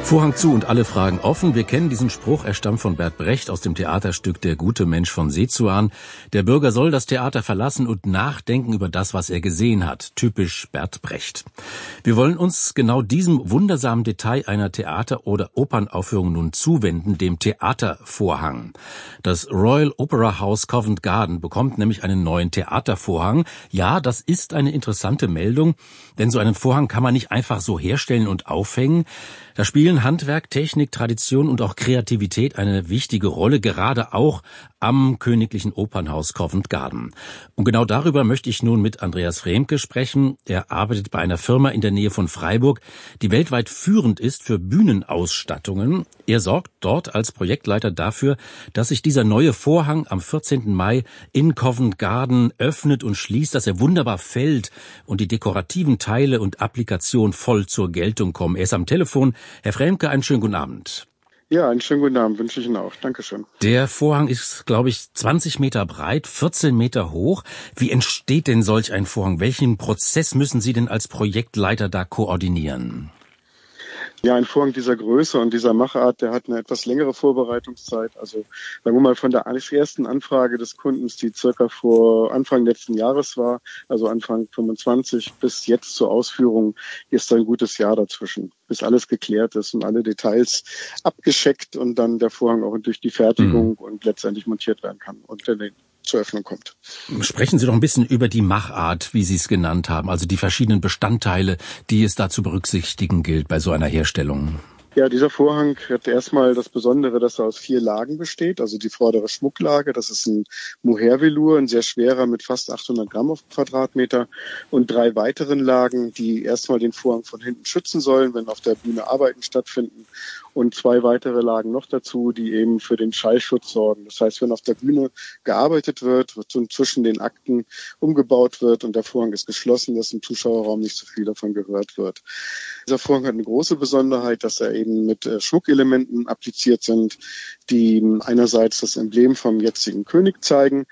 Vorhang zu und alle Fragen offen. Wir kennen diesen Spruch, er stammt von Bert Brecht aus dem Theaterstück Der gute Mensch von Sezuan. Der Bürger soll das Theater verlassen und nachdenken über das, was er gesehen hat. Typisch Bert Brecht. Wir wollen uns genau diesem wundersamen Detail einer Theater- oder Opernaufführung nun zuwenden, dem Theatervorhang. Das Royal Opera House Covent Garden bekommt nämlich einen neuen Theatervorhang. Ja, das ist eine interessante Meldung, denn so einen Vorhang kann man nicht einfach so herstellen und aufhängen. Da spielen Handwerk, Technik, Tradition und auch Kreativität eine wichtige Rolle, gerade auch am Königlichen Opernhaus Covent Garden. Und genau darüber möchte ich nun mit Andreas Fremke sprechen. Er arbeitet bei einer Firma in der Nähe von Freiburg, die weltweit führend ist für Bühnenausstattungen. Er sorgt dort als Projektleiter dafür, dass sich dieser neue Vorhang am 14. Mai in Covent Garden öffnet und schließt, dass er wunderbar fällt und die dekorativen Teile und Applikationen voll zur Geltung kommen. Er ist am Telefon. Herr Fremke, einen schönen guten Abend. Ja, einen schönen guten Abend wünsche ich Ihnen auch. Dankeschön. Der Vorhang ist, glaube ich, 20 Meter breit, 14 Meter hoch. Wie entsteht denn solch ein Vorhang? Welchen Prozess müssen Sie denn als Projektleiter da koordinieren? Ja, ein Vorhang dieser Größe und dieser Machart, der hat eine etwas längere Vorbereitungszeit. Also sagen wir mal von der ersten Anfrage des Kundens, die circa vor Anfang letzten Jahres war, also Anfang 25, bis jetzt zur Ausführung ist ein gutes Jahr dazwischen, bis alles geklärt ist und alle Details abgescheckt und dann der Vorhang auch durch die Fertigung und letztendlich montiert werden kann und zur Öffnung kommt. Sprechen Sie doch ein bisschen über die Machart, wie Sie es genannt haben, also die verschiedenen Bestandteile, die es da zu berücksichtigen gilt bei so einer Herstellung. Ja, dieser Vorhang hat erstmal das Besondere, dass er aus 4 Lagen besteht. Also die vordere Schmucklage, das ist ein Mohair-Velour, ein sehr schwerer mit fast 800 Gramm auf Quadratmeter. Und 3 weiteren Lagen, die erstmal den Vorhang von hinten schützen sollen, wenn auf der Bühne Arbeiten stattfinden. Und 2 weitere Lagen noch dazu, die eben für den Schallschutz sorgen. Das heißt, wenn auf der Bühne gearbeitet wird zwischen den Akten umgebaut wird und der Vorhang ist geschlossen, dass im Zuschauerraum nicht so viel davon gehört wird. Dieser Vorhang hat eine große Besonderheit, dass er eben mit Schmuckelementen appliziert sind, die einerseits das Emblem vom jetzigen König zeigen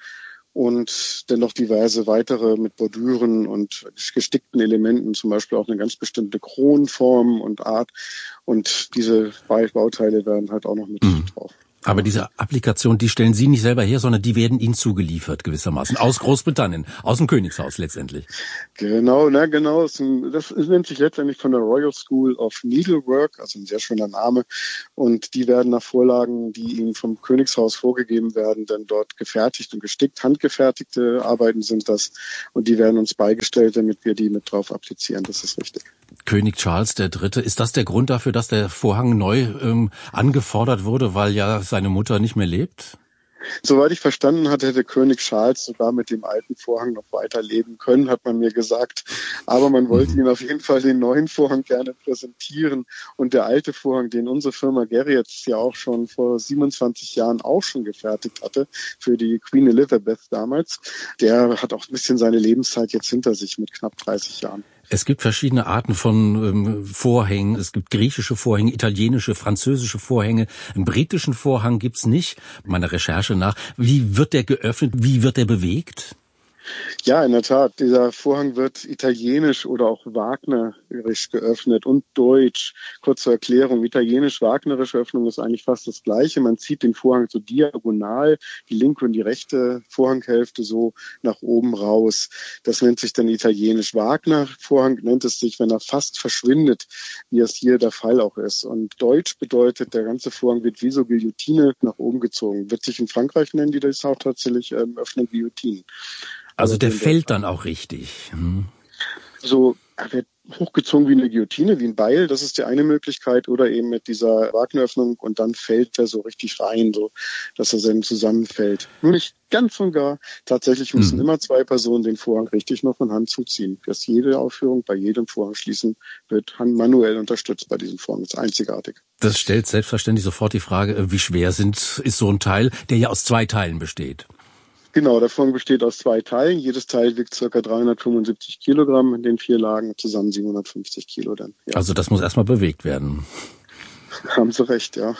und dennoch diverse weitere mit Bordüren und gestickten Elementen, zum Beispiel auch eine ganz bestimmte Kronenform und Art. Und diese Bauteile werden halt auch noch mit drauf. Aber diese Applikation, die stellen Sie nicht selber her, sondern die werden Ihnen zugeliefert gewissermaßen. Aus Großbritannien, aus dem Königshaus letztendlich. Genau. Das nennt sich letztendlich von der Royal School of Needlework, also ein sehr schöner Name. Und die werden nach Vorlagen, die ihnen vom Königshaus vorgegeben werden, dann dort gefertigt und gestickt. Handgefertigte Arbeiten sind das. Und die werden uns beigestellt, damit wir die mit drauf applizieren. Das ist richtig. König Charles III., ist das der Grund dafür, dass der Vorhang neu angefordert wurde, weil ja seine Mutter nicht mehr lebt? Soweit ich verstanden hatte, hätte König Charles sogar mit dem alten Vorhang noch weiterleben können, hat man mir gesagt. Aber man wollte ihm auf jeden Fall den neuen Vorhang gerne präsentieren. Und der alte Vorhang, den unsere Firma Gerriets ja auch schon vor 27 Jahren auch schon gefertigt hatte, für die Queen Elizabeth damals, der hat auch ein bisschen seine Lebenszeit jetzt hinter sich mit knapp 30 Jahren. Es gibt verschiedene Arten von Vorhängen. Es gibt griechische Vorhänge, italienische, französische Vorhänge. Einen britischen Vorhang gibt's nicht. Meiner Recherche nach. Wie wird der geöffnet? Wie wird der bewegt? Ja, in der Tat. Dieser Vorhang wird italienisch oder auch wagnerisch geöffnet und deutsch. Kurze Erklärung. Italienisch-wagnerische Öffnung ist eigentlich fast das Gleiche. Man zieht den Vorhang so diagonal, die linke und die rechte Vorhanghälfte so nach oben raus. Das nennt sich dann italienisch. Wagner-Vorhang nennt es sich, wenn er fast verschwindet, wie es hier der Fall auch ist. Und deutsch bedeutet, der ganze Vorhang wird wie so Guillotine nach oben gezogen. Wird sich in Frankreich nennen, die das auch tatsächlich öffnen, Guillotine. Also der fällt dann auch richtig. So, er wird hochgezogen wie eine Guillotine, wie ein Beil, das ist die eine Möglichkeit, oder eben mit dieser Wagneröffnung und dann fällt er so richtig rein, so dass er dann zusammenfällt. Nur nicht ganz und gar. Tatsächlich müssen immer 2 Personen den Vorhang richtig noch von Hand zuziehen. Dass jede Aufführung bei jedem Vorhang schließen wird manuell unterstützt bei diesem Vorhang. Das ist einzigartig. Das stellt selbstverständlich sofort die Frage, wie schwer ist so ein Teil, der ja aus 2 Teilen besteht. Genau, der Vorhang besteht aus 2 Teilen. Jedes Teil wiegt ca. 375 Kilogramm, in den 4 Lagen zusammen 750 Kilo dann. Ja. Also das muss erstmal bewegt werden. Haben Sie recht, ja.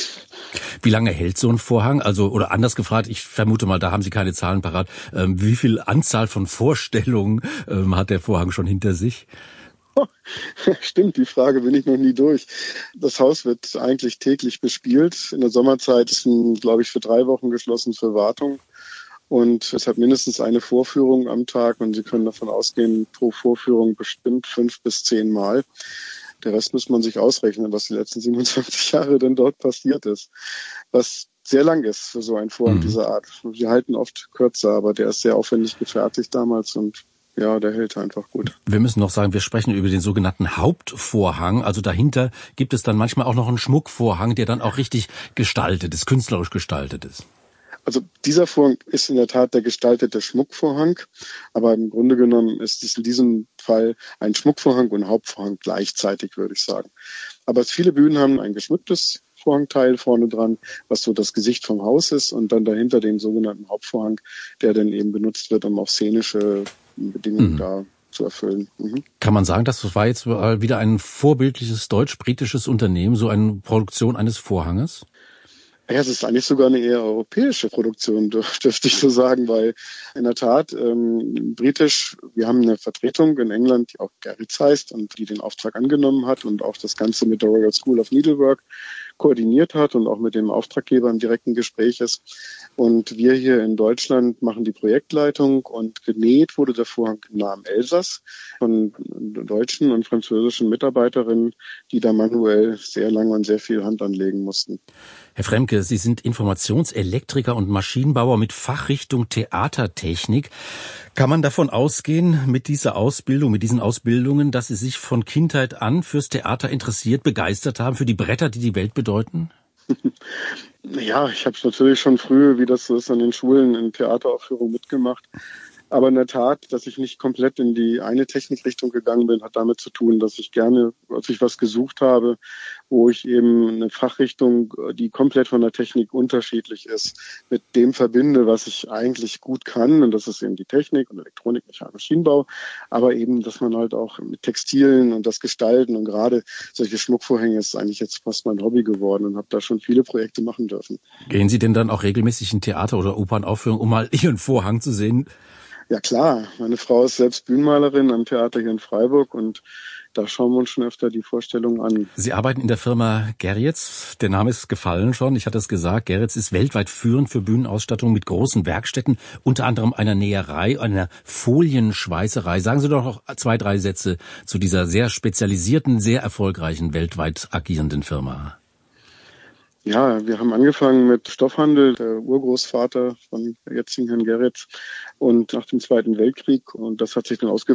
Wie lange hält so ein Vorhang? Also, oder anders gefragt, ich vermute mal, da haben Sie keine Zahlen parat. Wie viel Anzahl von Vorstellungen hat der Vorhang schon hinter sich? Stimmt, die Frage bin ich noch nie durch. Das Haus wird eigentlich täglich bespielt. In der Sommerzeit ist glaube ich, für 3 Wochen geschlossen für Wartung. Und es hat mindestens eine Vorführung am Tag und Sie können davon ausgehen, pro Vorführung bestimmt 5 bis 10 Mal. Der Rest muss man sich ausrechnen, was die letzten 27 Jahre denn dort passiert ist. Was sehr lang ist für so einen Vorhang dieser Art. Wir halten oft kürzer, aber der ist sehr aufwendig gefertigt damals und ja, der hält einfach gut. Wir müssen noch sagen, wir sprechen über den sogenannten Hauptvorhang. Also dahinter gibt es dann manchmal auch noch einen Schmuckvorhang, der dann auch richtig gestaltet ist, künstlerisch gestaltet ist. Also dieser Vorhang ist in der Tat der gestaltete Schmuckvorhang, aber im Grunde genommen ist es in diesem Fall ein Schmuckvorhang und Hauptvorhang gleichzeitig, würde ich sagen. Aber viele Bühnen haben ein geschmücktes Vorhangteil vorne dran, was so das Gesicht vom Haus ist und dann dahinter den sogenannten Hauptvorhang, der dann eben benutzt wird, um auch szenische Bedingungen da zu erfüllen. Kann man sagen, das war jetzt wieder ein vorbildliches deutsch-britisches Unternehmen, so eine Produktion eines Vorhanges? Ja, es ist eigentlich sogar eine eher europäische Produktion, dürfte ich so sagen, weil in der Tat britisch, wir haben eine Vertretung in England, die auch Gerritz heißt und die den Auftrag angenommen hat und auch das Ganze mit der Royal School of Needlework koordiniert hat und auch mit dem Auftraggeber im direkten Gespräch ist. Und wir hier in Deutschland machen die Projektleitung und genäht wurde der Vorhang nah am Elsass von deutschen und französischen Mitarbeiterinnen, die da manuell sehr lange und sehr viel Hand anlegen mussten. Herr Fremke, Sie sind Informationselektriker und Maschinenbauer mit Fachrichtung Theatertechnik. Kann man davon ausgehen, mit dieser Ausbildung, mit diesen Ausbildungen, dass Sie sich von Kindheit an fürs Theater interessiert, begeistert haben, für die Bretter, die die Welt bedeuten? Ja, ich habe es natürlich schon früh, wie das so ist, an den Schulen in Theateraufführungen mitgemacht. Aber in der Tat, dass ich nicht komplett in die eine Technikrichtung gegangen bin, hat damit zu tun, dass ich gerne, als ich was gesucht habe, wo ich eben eine Fachrichtung, die komplett von der Technik unterschiedlich ist, mit dem verbinde, was ich eigentlich gut kann. Und das ist eben die Technik und Elektronik, Mechanik, Maschinenbau. Aber eben, dass man halt auch mit Textilien und das Gestalten und gerade solche Schmuckvorhänge ist eigentlich jetzt fast mein Hobby geworden und habe da schon viele Projekte machen dürfen. Gehen Sie denn dann auch regelmäßig in Theater- oder Opernaufführungen, um mal Ihren Vorhang zu sehen? Ja klar, meine Frau ist selbst Bühnenmalerin am Theater hier in Freiburg und da schauen wir uns schon öfter die Vorstellungen an. Sie arbeiten in der Firma Gerritz. Der Name ist gefallen schon. Ich hatte es gesagt. Gerritz ist weltweit führend für Bühnenausstattung mit großen Werkstätten, unter anderem einer Näherei, einer Folienschweißerei. Sagen Sie doch noch 2, 3 Sätze zu dieser sehr spezialisierten, sehr erfolgreichen, weltweit agierenden Firma. Ja, wir haben angefangen mit Stoffhandel, der Urgroßvater von jetzigen Herrn Gerritz und nach dem Zweiten Weltkrieg und das hat sich dann ausgeweitet